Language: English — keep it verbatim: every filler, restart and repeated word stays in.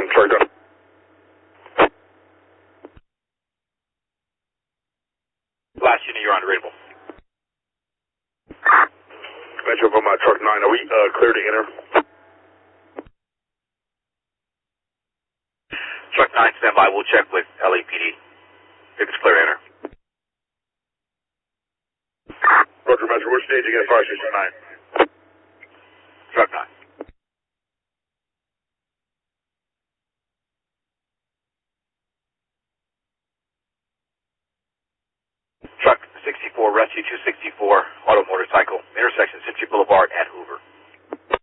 Sorry, done. Last unit, you're on rateable. Metro from uh, truck nine, are we uh, clear to enter? Truck nine, stand by. We'll check with L A P D. If it's clear to enter. Roger, Metro, which stage again? Fire Station nine. Truck nine. Truck sixty-four, Rescue two sixty-four, auto motorcycle, intersection Century Boulevard at Hoover.